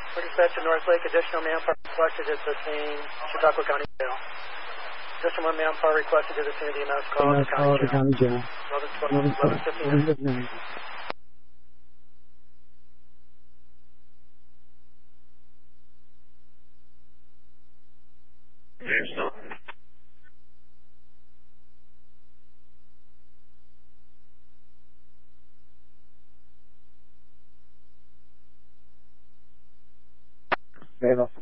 For dispatch to North Lake, additional manpower requested at the scene, Chautauqua County Jail. Additional manpower requested to the scene of the EMS call at the County Jail. 11:15. Eva.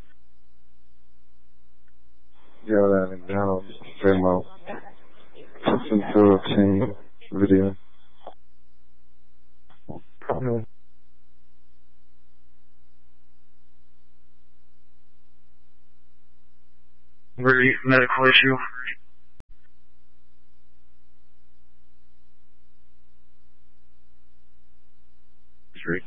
Joe Alexander, Famo. Listen to obtain video. Problem. Really medical issue. Three.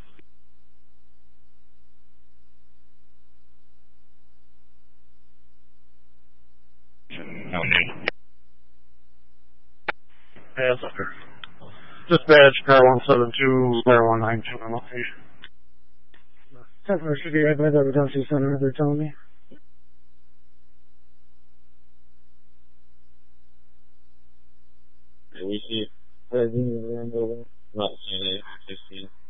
Yes, sir. Dispatch, car 172, car 192, I'm okay. Central should be right by the redundancy center, they're telling me. We see, not seeing it,